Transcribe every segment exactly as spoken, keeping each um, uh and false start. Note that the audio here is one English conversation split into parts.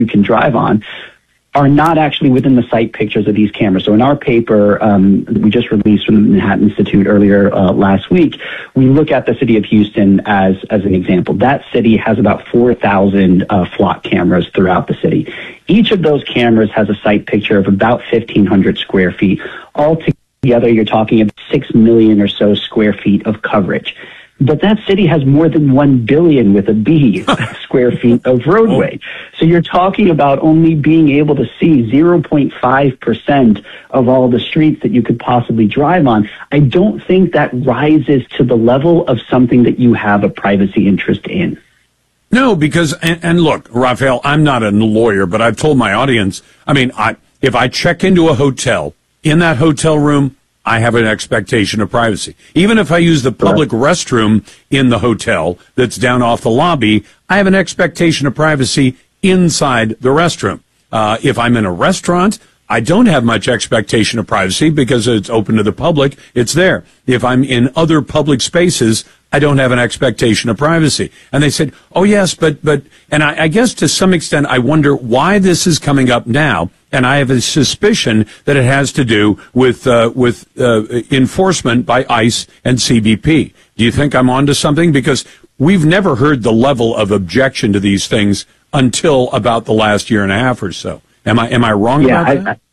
you can drive on are not actually within the sight pictures of these cameras. So in our paper, um, we just released from the Manhattan Institute earlier uh, last week, we look at the city of Houston as, as an example. That city has about four thousand uh, flock cameras throughout the city. Each of those cameras has a sight picture of about fifteen hundred square feet. Altogether, you're talking about six million or so square feet of coverage. But that city has more than one billion with a B square feet of roadway. So you're talking about only being able to see zero point five percent of all the streets that you could possibly drive on. I don't think that rises to the level of something that you have a privacy interest in. No, because, and, and look, Raphael, I'm not a lawyer, but I've told my audience, I mean, I, if I check into a hotel, in that hotel room, I have an expectation of privacy. Even if I use the public restroom in the hotel that's down off the lobby, I have an expectation of privacy inside the restroom. Uh, if I'm in a restaurant, I don't have much expectation of privacy because it's open to the public. It's there. If I'm in other public spaces, I don't have an expectation of privacy. And they said, oh, yes, but, but, and I, I guess to some extent, I wonder why this is coming up now. And I have a suspicion that it has to do with, uh, with, uh, enforcement by ICE and C B P. Do you think I'm onto something? Because we've never heard the level of objection to these things until about the last year and a half or so. Am I, am I wrong yeah, about I, that?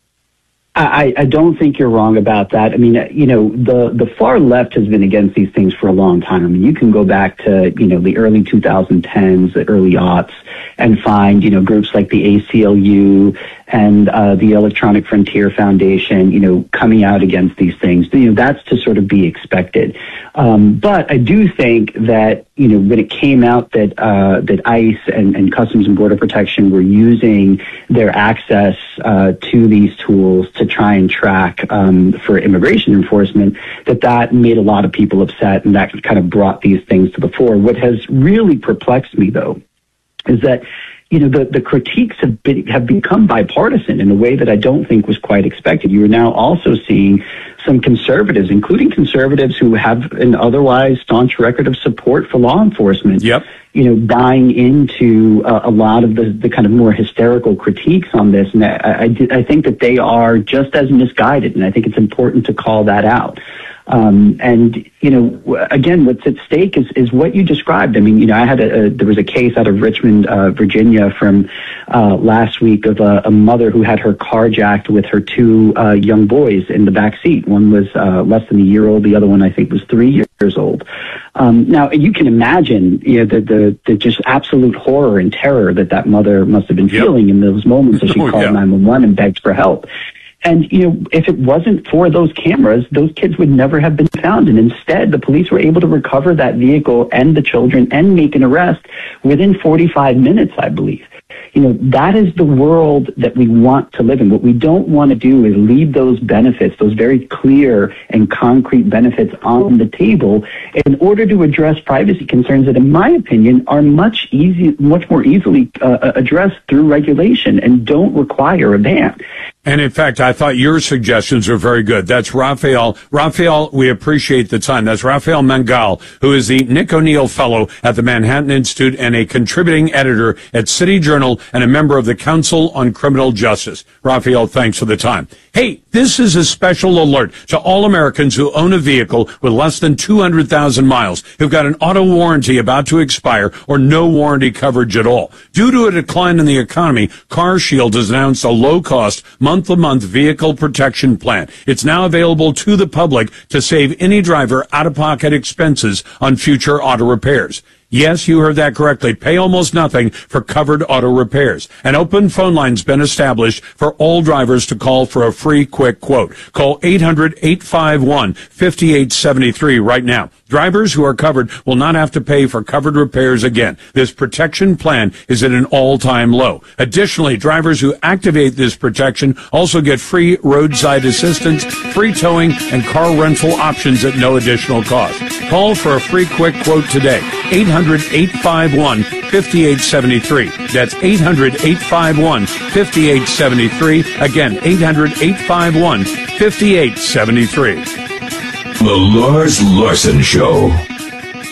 I, I don't think you're wrong about that. I mean, you know, the, the far left has been against these things for a long time. I mean, you can go back to, you know, the early twenty tens, the early aughts, and find, you know, groups like the A C L U and uh, the Electronic Frontier Foundation, you know, coming out against these things. You know, that's to sort of be expected. Um, but I do think that, you know, when it came out that uh, that ICE and, and Customs and Border Protection were using their access uh, to these tools to try and track um, for immigration enforcement, that that made a lot of people upset, and that kind of brought these things to the fore. What has really perplexed me, though, is that, you know, the, the critiques have been, have become bipartisan in a way that I don't think was quite expected. You are now also seeing some conservatives, including conservatives who have an otherwise staunch record of support for law enforcement, yep. you know, buying into uh, a lot of the, the kind of more hysterical critiques on this. And I, I, I think that they are just as misguided, and I think it's important to call that out. Um, and, you know, again, what's at stake is, is what you described. I mean, you know, I had a, a there was a case out of Richmond, uh, Virginia from uh, last week of a, a mother who had her carjacked with her two uh, young boys in the back seat. One was uh, less than a year old. The other one, I think, was three years old. Um, now, you can imagine, you know, the, the, the just absolute horror and terror that that mother must have been yep. feeling in those moments as she oh, called yeah. nine one one and begged for help. And, you know, if it wasn't for those cameras, those kids would never have been found. And instead, the police were able to recover that vehicle and the children and make an arrest within forty-five minutes, I believe. You know, that is the world that we want to live in. What we don't want to do is leave those benefits, those very clear and concrete benefits on the table in order to address privacy concerns that, in my opinion, are much easy, much more easily uh, addressed through regulation and don't require a ban. And in fact, I thought your suggestions were very good. That's Raphael. Raphael, we appreciate the time. That's Raphael Mangal, who is the Nick O'Neill Fellow at the Manhattan Institute and a contributing editor at City Journal and a member of the Council on Criminal Justice. Raphael, thanks for the time. Hey, this is a special alert to all Americans who own a vehicle with less than two hundred thousand miles, who've got an auto warranty about to expire or no warranty coverage at all. Due to a decline in the economy, CarShield has announced a low-cost, month-to-month vehicle protection plan. It's now available to the public to save any driver out-of-pocket expenses on future auto repairs. Yes, you heard that correctly. Pay almost nothing for covered auto repairs. An open phone line's been established for all drivers to call for a free, quick quote. Call eight hundred, eight five one, five eight seven three right now. Drivers who are covered will not have to pay for covered repairs again. This protection plan is at an all-time low. Additionally, drivers who activate this protection also get free roadside assistance, free towing, and car rental options at no additional cost. Call for a free, quick quote today. eight hundred, eight five one, five eight seven three. That's eight hundred, eight five one, five eight seven three. Again, eight hundred, eight five one, five eight seven three. The Lars Larson Show.